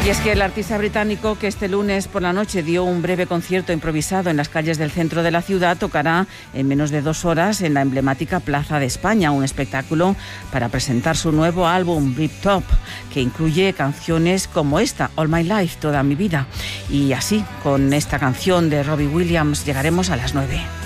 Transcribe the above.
Y es que el artista británico, que este lunes por la noche dio un breve concierto improvisado en las calles del centro de la ciudad, tocará en menos de 2 horas en la emblemática Plaza de España, un espectáculo para presentar su nuevo álbum Rip Top, que incluye canciones como esta, All My Life, Toda mi vida. Y así, con esta canción de Robbie Williams, llegaremos a las 9.